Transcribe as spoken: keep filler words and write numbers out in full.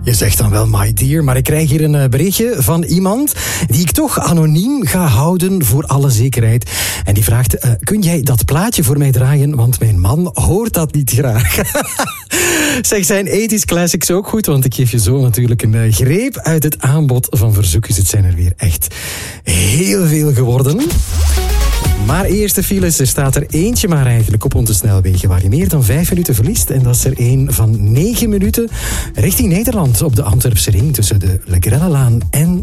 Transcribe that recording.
Je zegt dan wel my dear, maar ik krijg hier een berichtje van iemand die ik toch anoniem ga houden voor alle zekerheid. En die vraagt, uh, kun jij dat plaatje voor mij draaien, want mijn man hoort dat niet graag. Zeg, zijn eighties classics ook goed, want ik geef je zo natuurlijk een uh, greep uit het aanbod van verzoekjes. Het zijn er weer echt heel veel geworden. Maar eerste files, er staat er eentje maar eigenlijk op onze snelwegen waar je meer dan vijf minuten verliest. En dat is er een van negen minuten richting Nederland op de Antwerpse ring tussen de Le Grellelaan en